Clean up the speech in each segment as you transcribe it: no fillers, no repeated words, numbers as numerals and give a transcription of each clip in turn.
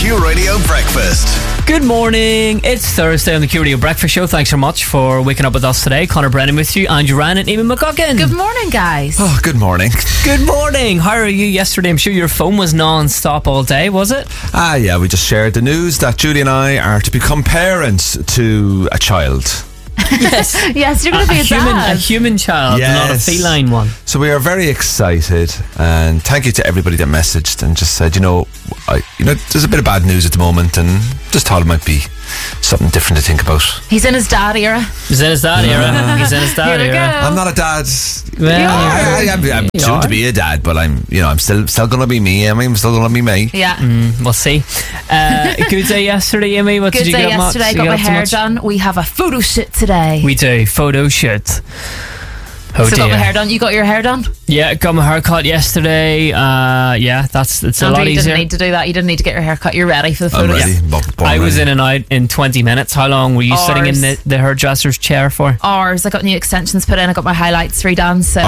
Q Radio Breakfast. Good morning. It's Thursday on the Q Radio Breakfast Show. Thanks so much for waking up with us today. Connor Brennan with you, Andrew Ryan and Eamon McGuckin. Good morning, guys. Oh, good morning. Good morning. How are you yesterday? I'm sure your phone was non-stop all day, was it? Yeah, we just shared the news that Julie and I are to become parents to a child. Yes. Yes, you're going to be a dad. A human child, Yes. not a feline one. So we are very excited, and thank you to everybody that messaged and just said, there's a bit of bad news at the moment, and just thought it might be something different to think about. He's in his dad era. He's in his dad era. He's in his dad Here we era. go. I'm not a dad. Well, I'm soon to be a dad, but I'm still going to be me. I'm still going to be me. Yeah. We'll see. Good day yesterday, Amy. What Good did you day get up to? yesterday. I got my hair done. We have a photo shoot today. We do. Photo shoot. Oh so dear. got my hair done. You got your hair done? Yeah, got my hair cut yesterday. It's a Andrew, lot you easier. didn't need to do that. You didn't need to get your hair cut. You're ready for the I'm photo ready. shoot. I was in and out in 20 minutes. How long were you sitting in the hairdresser's chair for? Hours. I got new extensions put in. I got my highlights redone. So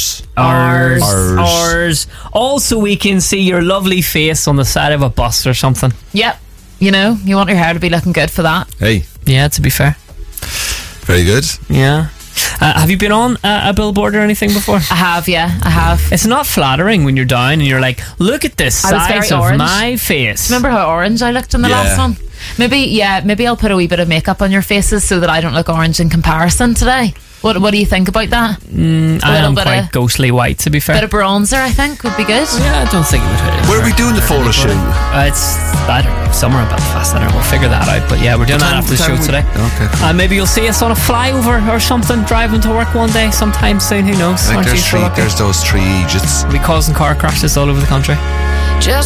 Hours. Also, we can see your lovely face on the side of a bus or something. Yep. You want your hair to be looking good for that. Hey, Yeah, to be fair. very good. Yeah. Have you been on a billboard or anything before? I have, yeah. I have. It's not flattering when you're down and you're like, look at this I was size very of orange. my face. Remember how orange I looked in the last one? Maybe I'll put a wee bit of makeup on your faces so that I don't look orange in comparison today. What do you think about that? I am quite ghostly white, to be fair. Bit of bronzer, I think, would be good. Yeah, I don't think it would hurt. Where are we doing the photo shoot? It's somewhere in Belfast. I don't know. We'll figure that out. But yeah, we're doing that after the show today. Okay, cool. Maybe you'll see us on a flyover or something, driving to work one day, sometime soon. Who knows? I Aren't think you so lucky? there's those three Egypts. We'll be causing car crashes all over the country. Just